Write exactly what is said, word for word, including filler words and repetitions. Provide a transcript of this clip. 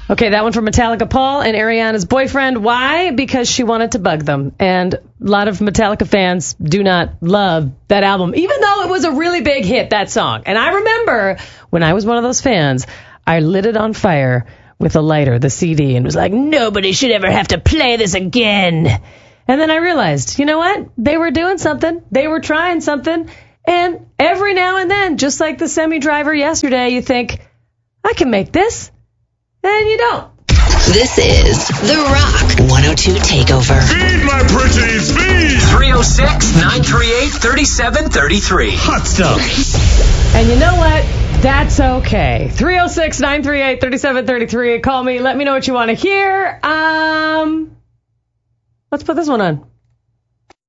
Okay, that one from Metallica Paul and Ariana's boyfriend. Why? Because she wanted to bug them. And a lot of Metallica fans do not love that album, even though it was a really big hit, that song. And I remember when I was one of those fans, I lit it on fire with a lighter, the C D, and was like, nobody should ever have to play this again. And then I realized, you know what? They were doing something. They were trying something. And every now and then, just like the semi-driver yesterday, you think, I can make this. And you don't. This is The Rock one oh two Takeover. Feed my pretties, feed! three oh six, nine three eight, three seven three three. Hot stuff. And you know what? That's okay. three oh six, nine three eight, three seven three three. Call me. Let me know what you want to hear. Um, let's put this one on.